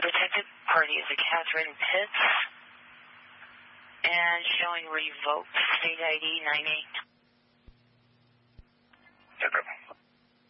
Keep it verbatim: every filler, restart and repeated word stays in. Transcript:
The protected party is a Catherine Pitts, and showing revoked state I D nine eight.